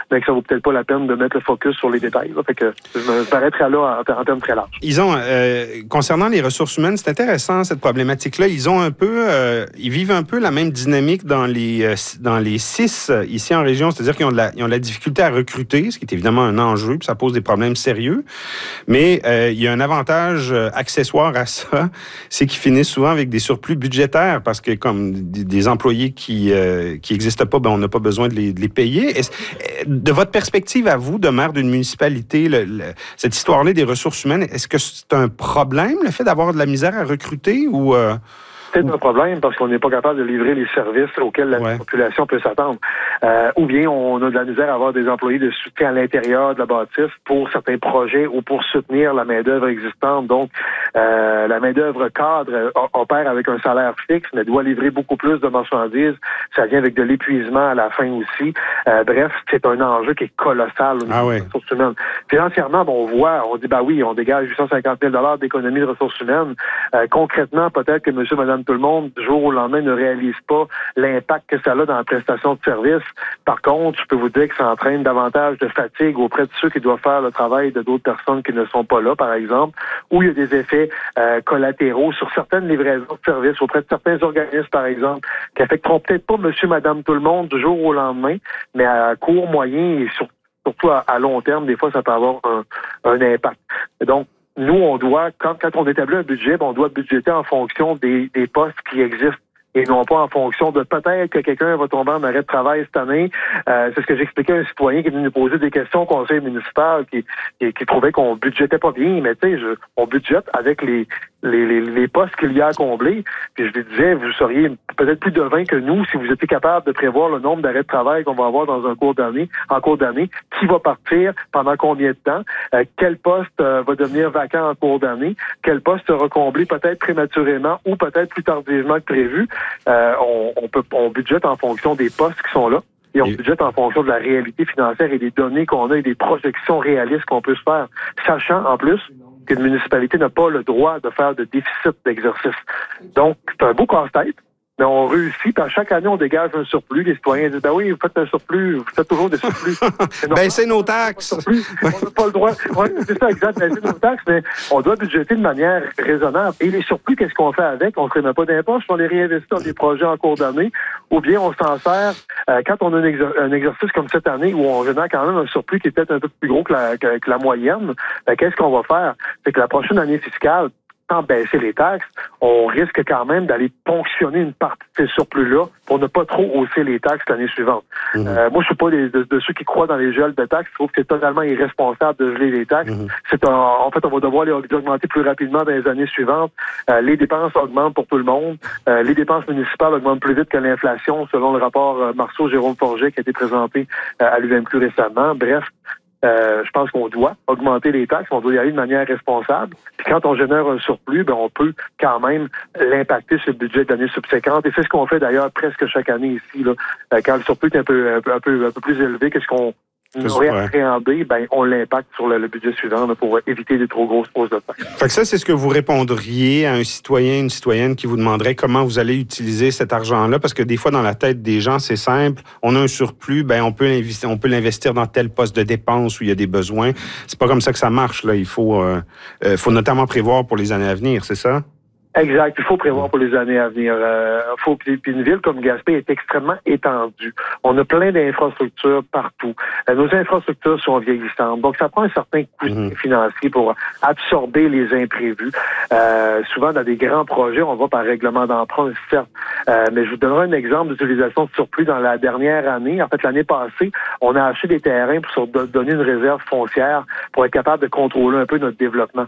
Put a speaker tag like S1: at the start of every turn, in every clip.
S1: mais que ça vaut peut-être pas la peine de mettre le focus sur les détails. Là. Fait que je m'arrêterai là en termes très larges.
S2: Concernant les ressources humaines, c'est intéressant cette problématique-là. Ils vivent un peu la même dynamique dans les CIS ici en région, c'est-à-dire qu'ils ont de la difficulté à recruter, ce qui est évidemment un enjeu, puis ça pose des problèmes sérieux. Mais il y a un avantage accessoire à ça, c'est qu'ils finissent souvent avec des surplus budgétaires parce que comme des employés qui n'existent pas, on n'a pas besoin de les payer. De votre perspective à vous, de maire d'une municipalité, cette histoire-là des ressources humaines, est-ce que c'est un problème, le fait d'avoir de la misère à recruter ou...
S1: C'est un problème parce qu'on n'est pas capable de livrer les services auxquels la population peut s'attendre. Ou bien on a de la misère à avoir des employés de soutien à l'intérieur de la bâtisse pour certains projets ou pour soutenir la main-d'œuvre existante. Donc, la main-d'œuvre cadre opère avec un salaire fixe, mais doit livrer beaucoup plus de marchandises. Ça vient avec de l'épuisement à la fin aussi. Bref, c'est un enjeu qui est colossal au niveau des ressources humaines. Financièrement, on dit, oui, on dégage 850 000 d'économie de ressources humaines. Concrètement, peut-être que monsieur, madame, tout le monde, du jour au lendemain, ne réalise pas l'impact que ça a dans la prestation de service. Par contre, je peux vous dire que ça entraîne davantage de fatigue auprès de ceux qui doivent faire le travail de d'autres personnes qui ne sont pas là, par exemple, ou il y a des effets collatéraux sur certaines livraisons de services auprès de certains organismes, par exemple, qui affecteront peut-être pas monsieur, madame, tout le monde du jour au lendemain, mais à court, moyen et surtout à long terme, des fois, ça peut avoir un impact. Donc, nous, on doit, quand on établit un budget, on doit budgéter en fonction des postes qui existent et non pas en fonction de peut-être que quelqu'un va tomber en arrêt de travail cette année. C'est ce que j'expliquais à un citoyen qui est venu nous poser des questions au conseil municipal qui trouvait qu'on budgétait pas bien, mais tu sais, on budgète avec les postes qu'il y a à combler. Puis je lui disais, vous seriez peut-être plus devin que nous si vous étiez capable de prévoir le nombre d'arrêts de travail qu'on va avoir dans un cours d'année, qui va partir, pendant combien de temps, quel poste va devenir vacant en cours d'année, quel poste sera comblé peut-être prématurément ou peut-être plus tardivement que prévu. On budgète en fonction des postes qui sont là. Et on budgète en fonction de la réalité financière et des données qu'on a et des projections réalistes qu'on peut se faire. Sachant, en plus, qu'une municipalité n'a pas le droit de faire de déficit d'exercice. Donc, c'est un beau casse-tête, mais on réussit. À chaque année, on dégage un surplus. Les citoyens disent, oui, vous faites un surplus, vous faites toujours des surplus.
S2: C'est nos taxes.
S1: On n'a pas le droit. Oui, c'est ça, exact. C'est nos taxes, mais on doit budgéter de manière raisonnable. Et les surplus, qu'est-ce qu'on fait avec? On ne se remet pas d'impôts, on les réinvestit dans des projets en cours d'année, ou bien on s'en sert quand on a un exercice comme cette année où on génère quand même un surplus qui est peut-être un peu plus gros que la moyenne. Qu'est-ce qu'on va faire? C'est que la prochaine année fiscale, sans baisser les taxes, on risque quand même d'aller ponctionner une partie de ces surplus-là pour ne pas trop hausser les taxes l'année suivante. Moi, je suis pas de ceux qui croient dans les gels de taxes. Je trouve que c'est totalement irresponsable de geler les taxes. En fait, on va devoir les augmenter plus rapidement dans les années suivantes. Les dépenses augmentent pour tout le monde. Les dépenses municipales augmentent plus vite que l'inflation, selon le rapport Marceau-Jérôme Forget qui a été présenté à l'UMQ récemment. Bref, je pense qu'on doit augmenter les taxes, on doit y aller de manière responsable. Puis quand on génère un surplus, on peut quand même l'impacter sur le budget de l'année subséquente. Et c'est ce qu'on fait d'ailleurs presque chaque année ici. Là. Quand le surplus est un peu plus élevé que ce qu'on aurait appréhendé, on l'impacte sur le budget suivant là, pour éviter des trop grosses hausses de taxes.
S2: Fait que ça, c'est ce que vous répondriez à un citoyen, une citoyenne qui vous demanderait comment vous allez utiliser cet argent-là, parce que des fois, dans la tête des gens, c'est simple. On a un surplus, on peut l'investir dans tel poste de dépense où il y a des besoins. C'est pas comme ça que ça marche, là. Il faut notamment prévoir pour les années à venir, c'est ça?
S1: Exact. Il faut prévoir pour les années à venir. Puis une ville comme Gaspé est extrêmement étendue. On a plein d'infrastructures partout. Nos infrastructures sont vieillissantes. Donc, ça prend un certain coût financier pour absorber les imprévus. Souvent, dans des grands projets, on va par règlement d'emprunt, certes. Mais je vous donnerai un exemple d'utilisation de surplus dans la dernière année. En fait, l'année passée, on a acheté des terrains pour donner une réserve foncière pour être capable de contrôler un peu notre développement.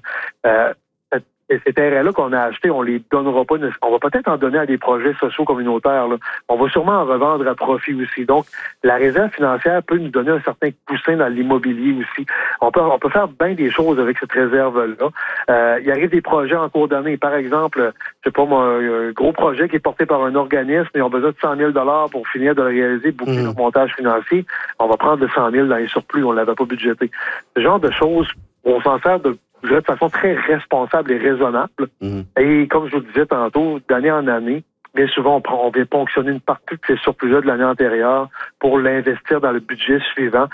S1: Et ces terrains-là qu'on a achetés, on les donnera pas. On va peut-être en donner à des projets sociaux communautaires. Là. On va sûrement en revendre à profit aussi. Donc, la réserve financière peut nous donner un certain coussin dans l'immobilier aussi. On peut faire bien des choses avec cette réserve-là. Il arrive des projets en cours d'année. Par exemple, je sais pas moi, un gros projet qui est porté par un organisme et on a besoin de 100 000 $ pour finir de le réaliser, boucler leur montage financier. On va prendre le 100 000 dans les surplus. On l'avait pas budgété. Ce genre de choses, on s'en sert de façon très responsable et raisonnable. Et comme je vous le disais tantôt, d'année en année, bien souvent, on vient ponctionner une partie de ces surplus-là de l'année antérieure pour l'investir dans le budget suivant